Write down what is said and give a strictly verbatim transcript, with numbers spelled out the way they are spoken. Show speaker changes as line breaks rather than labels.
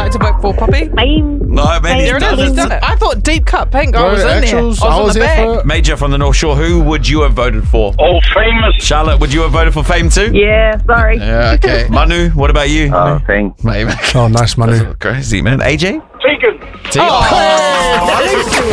like to vote for, Puppy?
Fame.
No, man, he's
There it
done
is. He's
it.
done it. I thought Deep Cut Pink. I
Bro,
was in there.
actuals,
I was,
I
on
was
the
here
bag.
for-
Major from the North Shore, who would you have voted for?
Oh, famous.
Charlotte, would you have voted for Fame too?
Yeah, sorry.
Yeah, okay.
Manu, what about you?
Oh, Fame.
Oh, nice, Manu.
Crazy, man. A J?
Tegan.
T-
Oh,